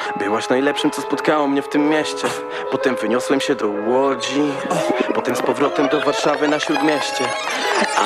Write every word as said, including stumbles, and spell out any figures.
Byłaś najlepszym, co spotkało mnie w tym mieście. Potem wyniosłem się do Łodzi, potem z powrotem do Warszawy na Śródmieście.